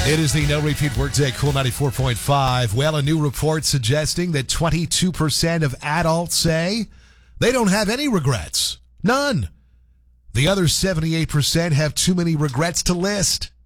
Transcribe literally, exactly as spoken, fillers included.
It is the No Repeat Workday Cool ninety-four point five. Well, a new report suggesting that twenty-two percent of adults say they don't have any regrets. None. The other seventy-eight percent have too many regrets to list.